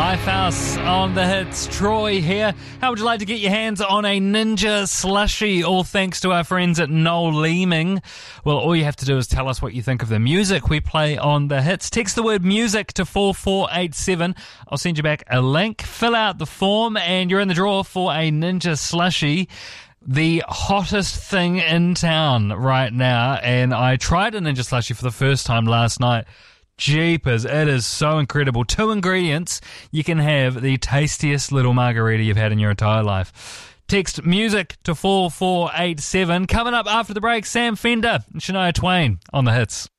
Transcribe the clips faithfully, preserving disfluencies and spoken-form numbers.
Lifehouse on the hits. Troy here. How would you like to get your hands on a Ninja Slushie? All thanks to our friends at Noel Leeming. Well, all you have to do is tell us what you think of the music we play on the hits. Text the word music to four four eight seven. I'll send you back a link. Fill out the form and you're in the draw for a Ninja Slushie. The hottest thing in town right now. And I tried a Ninja Slushie for the first time last night. Jeepers, it is so incredible. Two ingredients, you can have the tastiest little margarita you've had in your entire life. Text music to four four eight seven. Coming up after the break, Sam Fender and Shania Twain on the hits.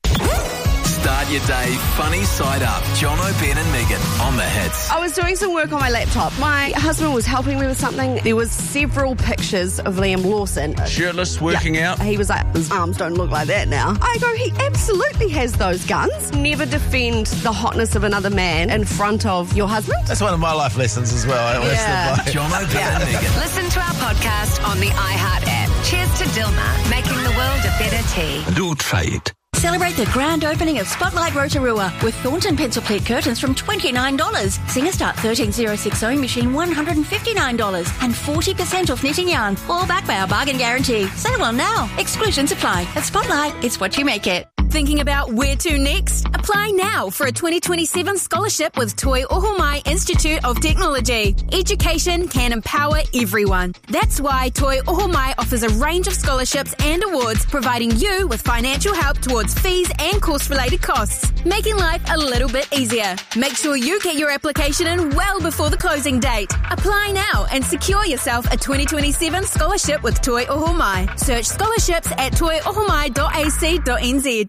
Start your day funny side up. John O'Ben and Megan on the hits. I was doing some work on my laptop. My husband was helping me with something. There was several pictures of Liam Lawson. Shirtless, working yeah. out. He was like, his arms don't look like that now. I go, he absolutely has those guns. Never defend the hotness of another man in front of your husband. That's one of my life lessons as well. I always Yeah. live by. John O'Ben and Megan. Listen to our podcast on the iHeart app. Cheers to Dilmah, making the world a better tea. Do try it. Celebrate the grand opening of Spotlight Rotorua with Thornton pencil pleat curtains from twenty-nine dollars. Singer Start thirteen thousand sewing machine one hundred fifty-nine dollars and forty percent off knitting yarn, all backed by our bargain guarantee. Sale on now. Exclusions apply. At Spotlight, it's what you make it. Thinking about where to next? Apply now for a twenty twenty-seven scholarship with Toi Ohomai Institute of Technology. Education can empower everyone. That's why Toi Ohomai offers a range of scholarships and awards, providing you with financial help towards fees and course-related costs, making life a little bit easier. Make sure you get your application in well before the closing date. Apply now and secure yourself a twenty twenty-seven scholarship with Toi Ohomai. Search scholarships at toi ohomai dot a c dot n z.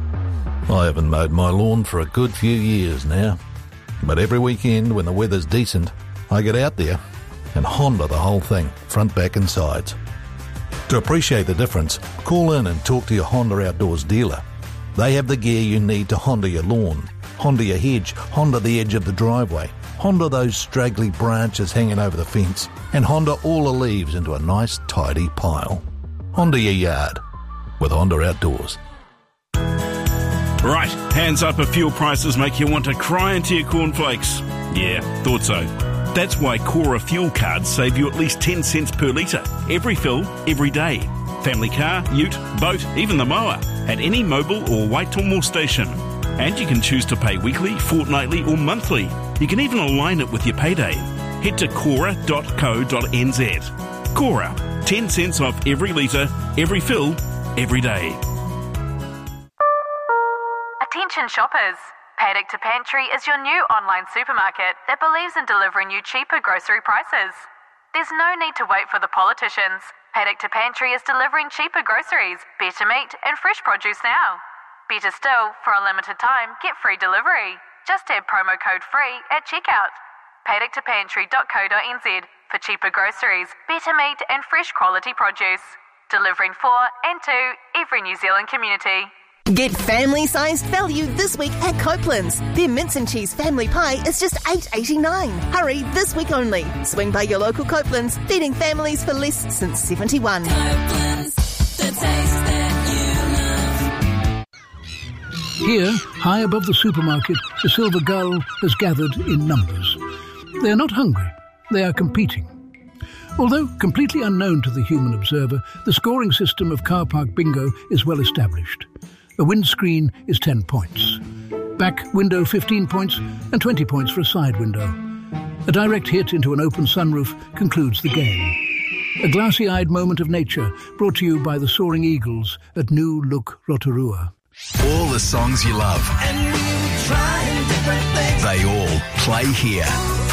I haven't mowed my lawn for a good few years now. But every weekend when the weather's decent, I get out there and Honda the whole thing, front, back and sides. To appreciate the difference, call in and talk to your Honda Outdoors dealer. They have the gear you need to Honda your lawn, Honda your hedge, Honda the edge of the driveway, Honda those straggly branches hanging over the fence, and Honda all the leaves into a nice tidy pile. Honda your yard with Honda Outdoors. Right, hands up if fuel prices make you want to cry into your cornflakes. Yeah, thought so. That's why Cora fuel cards save you at least ten cents per litre. Every fill, every day. Family car, ute, boat, even the mower. At any mobile or Waitomore station. And you can choose to pay weekly, fortnightly or monthly. You can even align it with your payday. Head to cora dot co dot n z. Cora, ten cents off every litre, every fill, every day. Attention shoppers! Paddock to Pantry is your new online supermarket that believes in delivering you cheaper grocery prices. There's no need to wait for the politicians. Paddock to Pantry is delivering cheaper groceries, better meat and fresh produce now. Better still, for a limited time, get free delivery. Just add promo code FREE at checkout. paddock to pantry dot co dot n z for cheaper groceries, better meat and fresh quality produce. Delivering for and to every New Zealand community. Get family-sized value this week at Copeland's. Their mince and cheese family pie is just eight dollars eighty-nine. Hurry, this week only. Swing by your local Copeland's, feeding families for less since seventy-one. Copeland's, the taste that you love. Here, high above the supermarket, the silver gull has gathered in numbers. They are not hungry, they are competing. Although completely unknown to the human observer, the scoring system of car park bingo is well established. A windscreen is ten points. Back window fifteen points and twenty points for a side window. A direct hit into an open sunroof concludes the game. A glassy-eyed moment of nature brought to you by the Soaring Eagles at New Look Rotorua. All the songs you love. And we were trying different things. They all play here.